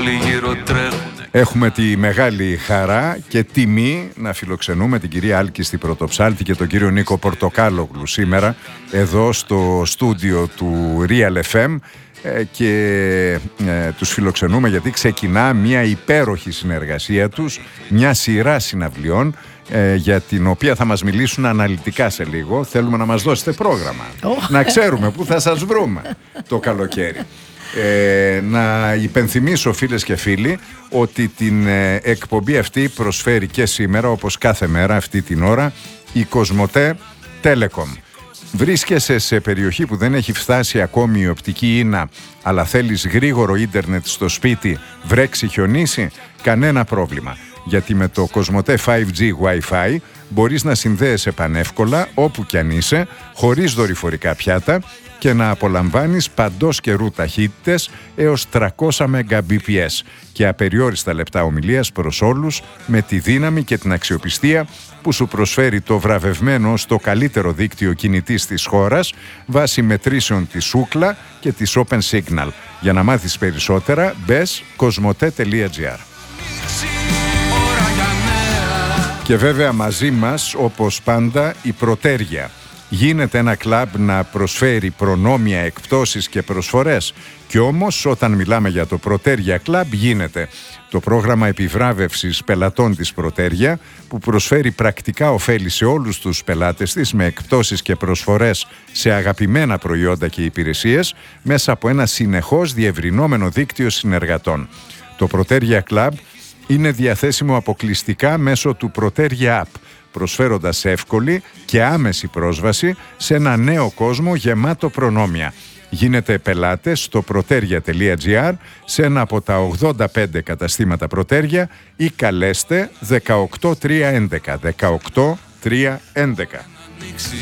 όλοι γύρω τρέχουνε. Έχουμε τη μεγάλη χαρά και τιμή να φιλοξενούμε την κυρία Άλκιστη Πρωτοψάλτη και τον κύριο Νίκο Πορτοκάλογλου σήμερα εδώ στο στούντιο του Real FM και τους φιλοξενούμε γιατί ξεκινά μια υπέροχη συνεργασία τους, μια σειρά συναυλιών για την οποία θα μας μιλήσουν αναλυτικά σε λίγο. Θέλουμε να μας δώσετε πρόγραμμα, να ξέρουμε πού θα σας βρούμε το καλοκαίρι. Να υπενθυμίσω φίλες και φίλοι ότι την εκπομπή αυτή προσφέρει και σήμερα, όπως κάθε μέρα αυτή την ώρα, η Κοσμοτέ Telecom. Βρίσκεσαι σε περιοχή που δεν έχει φτάσει ακόμη η οπτική ίνα, αλλά θέλεις γρήγορο ίντερνετ στο σπίτι, βρέξει, χιονίσει, κανένα πρόβλημα. Γιατί με το Κοσμοτέ 5G Wi-Fi μπορείς να συνδέεσαι πανεύκολα όπου κι αν είσαι, χωρίς δορυφορικά πιάτα και να απολαμβάνεις παντός καιρού ταχύτητες έως 300 Mbps και απεριόριστα λεπτά ομιλίας προς όλους με τη δύναμη και την αξιοπιστία που σου προσφέρει το βραβευμένο στο καλύτερο δίκτυο κινητής της χώρας βάσει μετρήσεων της Ookla και της Open Signal. Για να μάθεις περισσότερα μπες kosmote.gr. Και βέβαια μαζί μας, όπως πάντα, η Πρωτέργεια. Γίνεται ένα κλαμπ να προσφέρει προνόμια, εκπτώσεις και προσφορές. Κι όμως όταν μιλάμε για το Πρωτέργεια Κλαμπ γίνεται το πρόγραμμα επιβράβευσης πελατών της Πρωτέργεια που προσφέρει πρακτικά ωφέλη σε όλους τους πελάτες της με εκπτώσεις και προσφορές σε αγαπημένα προϊόντα και υπηρεσίες μέσα από ένα συνεχώς διευρυνόμενο δίκτυο συνεργατών. Το Πρωτέργεια Κλαμπ είναι διαθέσιμο αποκλειστικά μέσω του Πρωτέργεια App, προσφέροντας εύκολη και άμεση πρόσβαση σε ένα νέο κόσμο γεμάτο προνόμια. Γίνετε πελάτες στο protergia.gr σε ένα από τα 85 καταστήματα Πρωτέργεια ή καλέστε 18311. 18311.